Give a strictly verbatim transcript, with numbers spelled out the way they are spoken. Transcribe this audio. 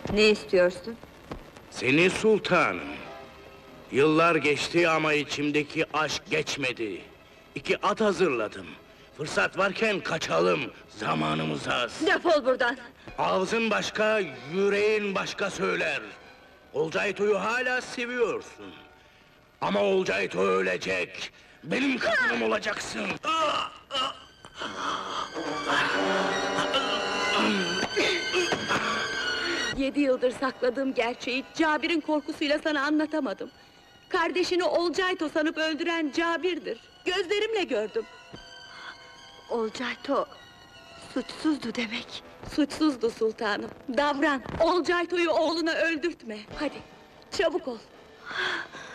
Ne istiyorsun? Seni sultanım. Yıllar geçti ama içimdeki aşk geçmedi. İki at hazırladım. Fırsat varken kaçalım, zamanımız az. Defol buradan! Ağzın başka, yüreğin başka söyler. Olcayto'yu hala seviyorsun. Ama Olcayto ölecek. Benim kadınım olacaksın. Yedi yıldır sakladığım gerçeği Cabir'in korkusuyla sana anlatamadım. Kardeşini Olcayto sanıp öldüren Cabir'dir. Gözlerimle gördüm. Olcayto suçsuzdu demek. Suçsuzdu sultanım. Davran, Olcayto'yu oğluna öldürtme. Hadi, çabuk ol.